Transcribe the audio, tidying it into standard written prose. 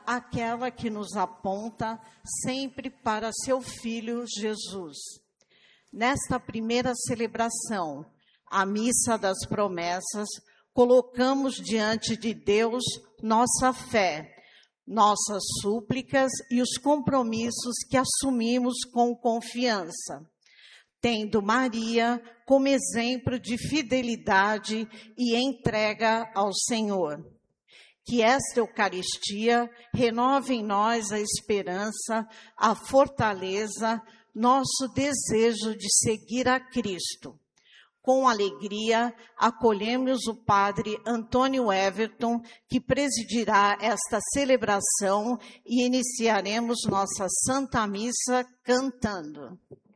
aquela que nos aponta sempre para seu Filho Jesus. Nesta primeira celebração, a Missa das Promessas, colocamos diante de Deus nossa fé, nossas súplicas e os compromissos que assumimos com confiança, tendo Maria como exemplo de fidelidade e entrega ao Senhor. Que esta Eucaristia renove em nós a esperança, a fortaleza, nosso desejo de seguir a Cristo. Com alegria, acolhemos o Padre Antônio Everton, que presidirá esta celebração, e iniciaremos nossa Santa Missa cantando.